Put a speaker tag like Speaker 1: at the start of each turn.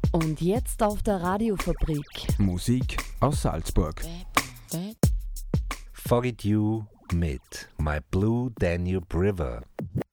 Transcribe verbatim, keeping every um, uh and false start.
Speaker 1: Und jetzt auf der Radiofabrik.
Speaker 2: Musik aus Salzburg.
Speaker 3: Foggy Dew mit My Blue Danube River.